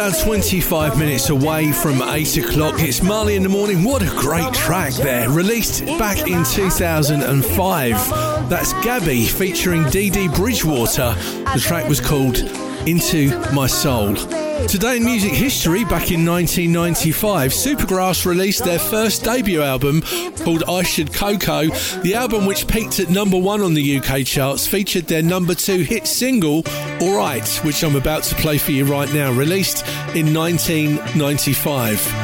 about 25 minutes away from 8 o'clock. It's Marley in the Morning. What a great track there. Released back in 2005. That's Gabby featuring Dee Dee Bridgewater. The track was called Into My Soul. Today in music history, back in 1995, Supergrass released their first debut album called I Should Coco. The album, which peaked at number 1 on the UK charts, featured their number 2 hit single, Alright, which I'm about to play for you right now, released in 1995.